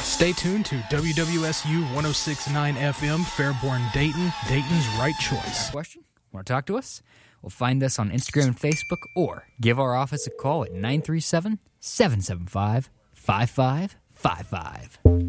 Stay tuned to WWSU 1069 FM, Fairborn, Dayton, Dayton's right choice. Question? Want to talk to us? Well, find us on Instagram and Facebook or give our office a call at 937-775-5555.